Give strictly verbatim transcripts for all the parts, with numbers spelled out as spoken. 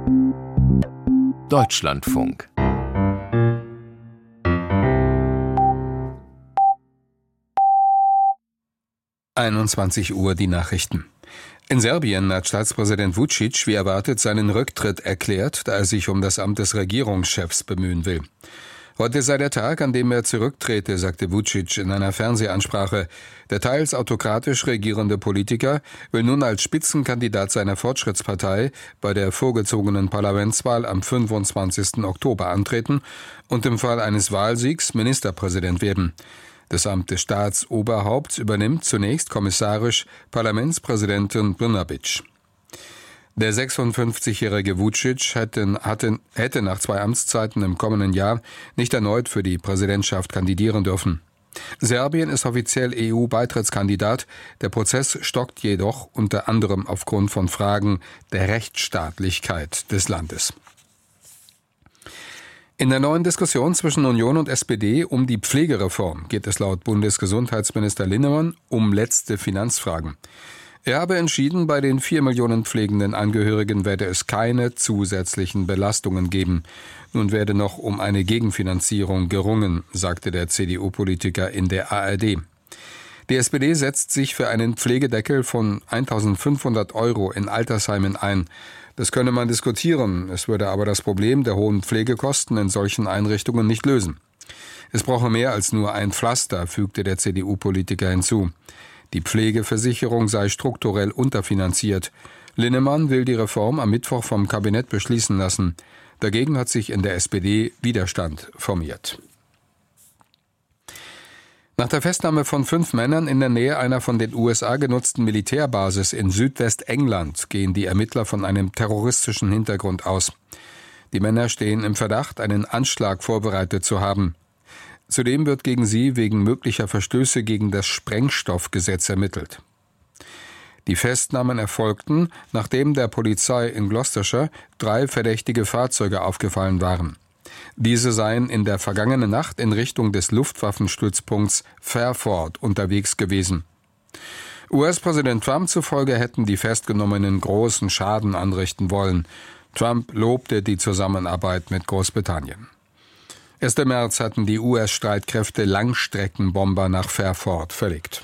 Deutschlandfunk. einundzwanzig Uhr die Nachrichten. In Serbien hat Staatspräsident Vučić wie erwartet seinen Rücktritt erklärt, da er sich um das Amt des Regierungschefs bemühen will. Heute sei der Tag, an dem er zurücktrete, sagte Vučić in einer Fernsehansprache. Der teils autokratisch regierende Politiker will nun als Spitzenkandidat seiner Fortschrittspartei bei der vorgezogenen Parlamentswahl am fünfundzwanzigsten Oktober antreten und im Fall eines Wahlsiegs Ministerpräsident werden. Das Amt des Staatsoberhaupts übernimmt zunächst kommissarisch Parlamentspräsidentin Brnabić. Der sechsundfünfzigjährige Vučić hätte, hatte, hätte nach zwei Amtszeiten im kommenden Jahr nicht erneut für die Präsidentschaft kandidieren dürfen. Serbien ist offiziell E U-Beitrittskandidat, der Prozess stockt jedoch unter anderem aufgrund von Fragen der Rechtsstaatlichkeit des Landes. In der neuen Diskussion zwischen Union und S P D um die Pflegereform geht es laut Bundesgesundheitsminister Linnemann um letzte Finanzfragen. Er habe entschieden, bei den vier Millionen pflegenden Angehörigen werde es keine zusätzlichen Belastungen geben. Nun werde noch um eine Gegenfinanzierung gerungen, sagte der C D U-Politiker in der A R D. Die S P D setzt sich für einen Pflegedeckel von eintausendfünfhundert Euro in Altersheimen ein. Das könne man diskutieren, es würde aber das Problem der hohen Pflegekosten in solchen Einrichtungen nicht lösen. Es brauche mehr als nur ein Pflaster, fügte der C D U-Politiker hinzu. Die Pflegeversicherung sei strukturell unterfinanziert. Linnemann will die Reform am Mittwoch vom Kabinett beschließen lassen. Dagegen hat sich in der S P D Widerstand formiert. Nach der Festnahme von fünf Männern in der Nähe einer von den U S A genutzten Militärbasis in Südwestengland gehen die Ermittler von einem terroristischen Hintergrund aus. Die Männer stehen im Verdacht, einen Anschlag vorbereitet zu haben. Zudem wird gegen sie wegen möglicher Verstöße gegen das Sprengstoffgesetz ermittelt. Die Festnahmen erfolgten, nachdem der Polizei in Gloucestershire drei verdächtige Fahrzeuge aufgefallen waren. Diese seien in der vergangenen Nacht in Richtung des Luftwaffenstützpunkts Fairford unterwegs gewesen. U S-Präsident Trump zufolge hätten die Festgenommenen großen Schaden anrichten wollen. Trump lobte die Zusammenarbeit mit Großbritannien. Erst im März hatten die U S-Streitkräfte Langstreckenbomber nach Fairford verlegt.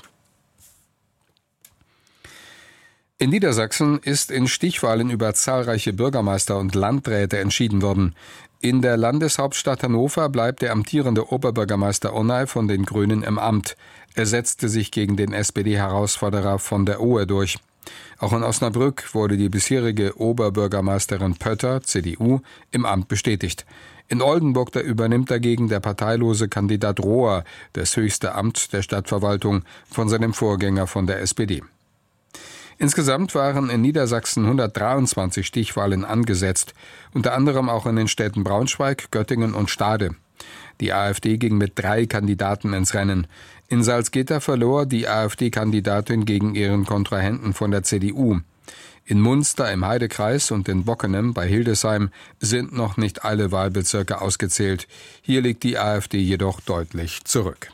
In Niedersachsen ist in Stichwahlen über zahlreiche Bürgermeister und Landräte entschieden worden. In der Landeshauptstadt Hannover bleibt der amtierende Oberbürgermeister Onay von den Grünen im Amt. Er setzte sich gegen den S P D-Herausforderer von der Ohe durch. Auch in Osnabrück wurde die bisherige Oberbürgermeisterin Pötter, C D U, im Amt bestätigt. In Oldenburg da übernimmt dagegen der parteilose Kandidat Rohr das höchste Amt der Stadtverwaltung von seinem Vorgänger von der S P D. Insgesamt waren in Niedersachsen hundertdreiundzwanzig Stichwahlen angesetzt, unter anderem auch in den Städten Braunschweig, Göttingen und Stade. Die AfD ging mit drei Kandidaten ins Rennen. In Salzgitter verlor die AfD-Kandidatin gegen ihren Kontrahenten von der C D U. In Munster im Heidekreis und in Bockenem bei Hildesheim sind noch nicht alle Wahlbezirke ausgezählt. Hier liegt die AfD jedoch deutlich zurück.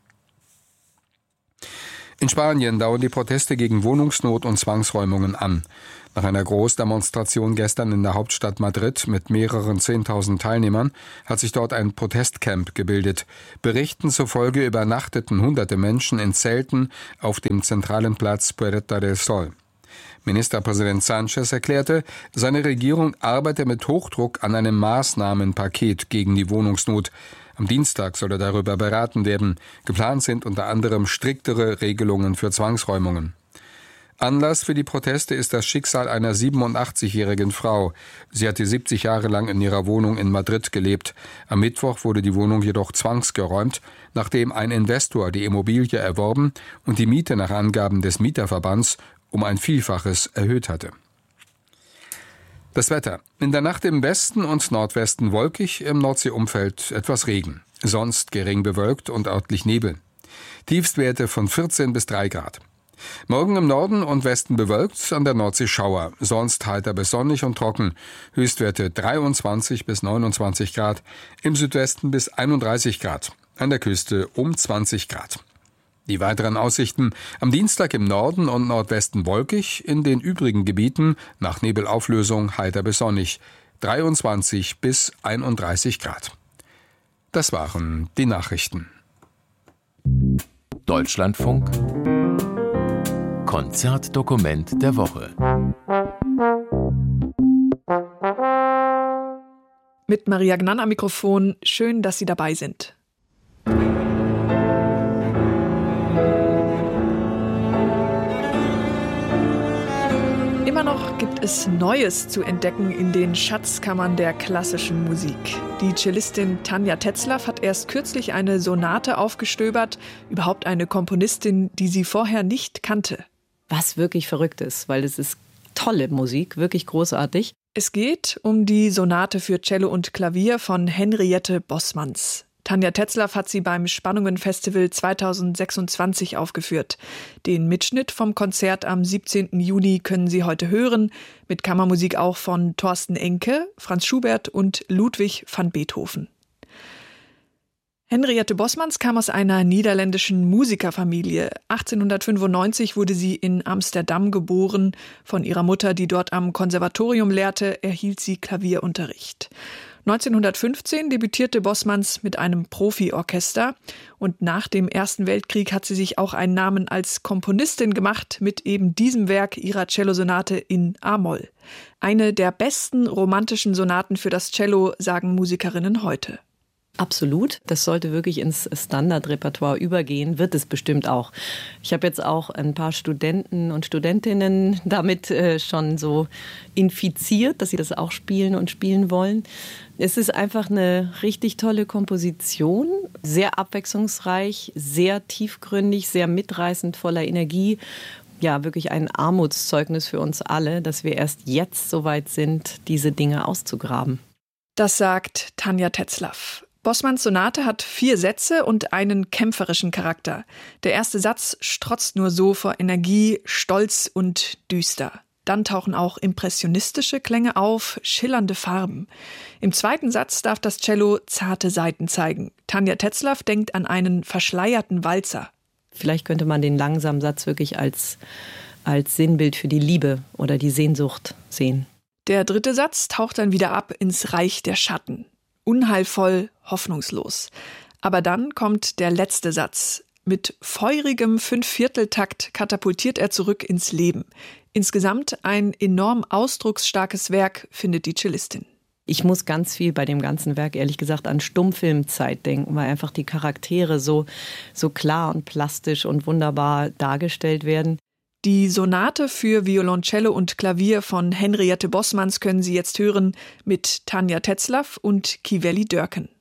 In Spanien dauern die Proteste gegen Wohnungsnot und Zwangsräumungen an. Nach einer Großdemonstration gestern in der Hauptstadt Madrid mit mehreren zehntausend Teilnehmern hat sich dort ein Protestcamp gebildet. Berichten zufolge übernachteten hunderte Menschen in Zelten auf dem zentralen Platz Puerta del Sol. Ministerpräsident Sánchez erklärte, seine Regierung arbeite mit Hochdruck an einem Maßnahmenpaket gegen die Wohnungsnot. Am Dienstag solle darüber beraten werden. Geplant sind unter anderem striktere Regelungen für Zwangsräumungen. Anlass für die Proteste ist das Schicksal einer siebenundachtzigjährigen Frau. Sie hatte siebzig Jahre lang in ihrer Wohnung in Madrid gelebt. Am Mittwoch wurde die Wohnung jedoch zwangsgeräumt, nachdem ein Investor die Immobilie erworben und die Miete nach Angaben des Mieterverbands um ein Vielfaches erhöht hatte. Das Wetter. In der Nacht im Westen und Nordwesten wolkig, im Nordseeumfeld etwas Regen. Sonst gering bewölkt und örtlich Nebel. Tiefstwerte von vierzehn bis drei Grad. Morgen im Norden und Westen bewölkt, an der Nordsee Schauer. Sonst heiter bis sonnig und trocken. Höchstwerte dreiundzwanzig bis neunundzwanzig Grad. Im Südwesten bis einunddreißig Grad. An der Küste um zwanzig Grad. Die weiteren Aussichten: am Dienstag im Norden und Nordwesten wolkig, in den übrigen Gebieten nach Nebelauflösung heiter bis sonnig. dreiundzwanzig bis einunddreißig Grad. Das waren die Nachrichten. Deutschlandfunk Konzertdokument der Woche. Mit Maria Gnann am Mikrofon. Schön, dass Sie dabei sind. Immer noch gibt es Neues zu entdecken in den Schatzkammern der klassischen Musik. Die Cellistin Tanja Tetzlaff hat erst kürzlich eine Sonate aufgestöbert, überhaupt eine Komponistin, die sie vorher nicht kannte. Was wirklich verrückt ist, weil es ist tolle Musik, wirklich großartig. Es geht um die Sonate für Cello und Klavier von Henriette Bossmanns. Tanja Tetzlaff hat sie beim Spannungen-Festival zweitausendsechsundzwanzig aufgeführt. Den Mitschnitt vom Konzert am siebzehnten Juni können Sie heute hören, mit Kammermusik auch von Thorsten Enke, Franz Schubert und Ludwig van Beethoven. Henriette Bossmanns kam aus einer niederländischen Musikerfamilie. achtzehnhundertfünfundneunzig wurde sie in Amsterdam geboren. Von ihrer Mutter, die dort am Konservatorium lehrte, erhielt sie Klavierunterricht. neunzehnhundertfünfzehn debütierte Bossmanns mit einem Profiorchester und nach dem Ersten Weltkrieg hat sie sich auch einen Namen als Komponistin gemacht mit eben diesem Werk ihrer Cellosonate in A-Moll. Eine der besten romantischen Sonaten für das Cello, sagen Musikerinnen heute. Absolut. Das sollte wirklich ins Standardrepertoire übergehen, wird es bestimmt auch. Ich habe jetzt auch ein paar Studenten und Studentinnen damit äh, schon so infiziert, dass sie das auch spielen und spielen wollen. Es ist einfach eine richtig tolle Komposition, sehr abwechslungsreich, sehr tiefgründig, sehr mitreißend, voller Energie. Ja, wirklich ein Armutszeugnis für uns alle, dass wir erst jetzt so weit sind, diese Dinge auszugraben. Das sagt Tanja Tetzlaff. Bossmanns Sonate hat vier Sätze und einen kämpferischen Charakter. Der erste Satz strotzt nur so vor Energie, Stolz und düster. Dann tauchen auch impressionistische Klänge auf, schillernde Farben. Im zweiten Satz darf das Cello zarte Saiten zeigen. Tanja Tetzlaff denkt an einen verschleierten Walzer. Vielleicht könnte man den langsamen Satz wirklich als, als Sinnbild für die Liebe oder die Sehnsucht sehen. Der dritte Satz taucht dann wieder ab ins Reich der Schatten. Unheilvoll, hoffnungslos. Aber dann kommt der letzte Satz. Mit feurigem Fünfvierteltakt katapultiert er zurück ins Leben. Insgesamt ein enorm ausdrucksstarkes Werk, findet die Cellistin. Ich muss ganz viel bei dem ganzen Werk, ehrlich gesagt, an Stummfilmzeit denken, weil einfach die Charaktere so, so klar und plastisch und wunderbar dargestellt werden. Die Sonate für Violoncello und Klavier von Henriette Bossmanns können Sie jetzt hören mit Tanja Tetzlaff und Kiveli Dörken.